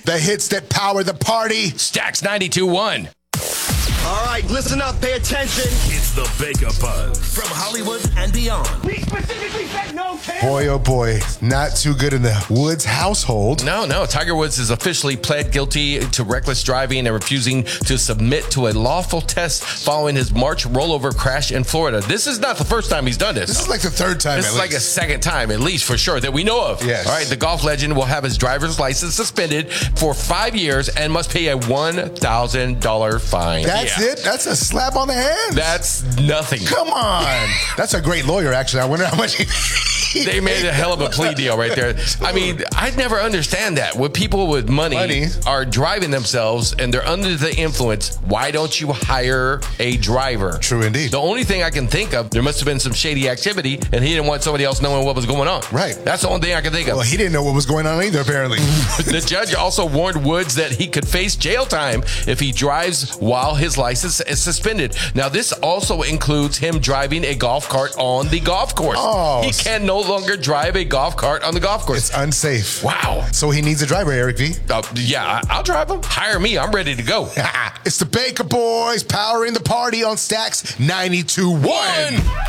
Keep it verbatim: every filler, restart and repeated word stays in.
The hits that power the party. Stacks ninety-two one. All right, listen up, pay attention. It's the Baker Buzz from Hollywood and beyond. We specifically said no camera. Boy, oh boy, not too good in the Woods household. No, no. Tiger Woods has officially pled guilty to reckless driving and refusing to submit to a lawful test following his March rollover crash in Florida. This is not the first time he's done this. This is like the third time This at is like a least. second time, at least for sure, that we know of. Yes. All right, the golf legend will have his driver's license suspended for five years and must pay a one thousand dollars fine. That's Yeah. it? That's a slap on the hand? That's nothing. Come on. That's a great lawyer, actually. I wonder how much he... They made a hell of a plea deal right there. I mean, I'd never understand that. When people with money, Money. are driving themselves and they're under the influence, why don't you hire a driver? True indeed. The only thing I can think of, there must have been some shady activity and he didn't want somebody else knowing what was going on. Right. That's the only thing I can think of. Well, he didn't know what was going on either, apparently. The judge also warned Woods that he could face jail time if he drives while his license is suspended. Now, this also includes him driving a golf cart on the golf course. Oh. He can no longer drive a golf cart on the golf course. It's unsafe. Wow. So he needs a driver, Eric V. Uh, yeah, I- I'll drive him. Hire me. I'm ready to go. It's the Baker Boys powering the party on Stacks ninety-two one.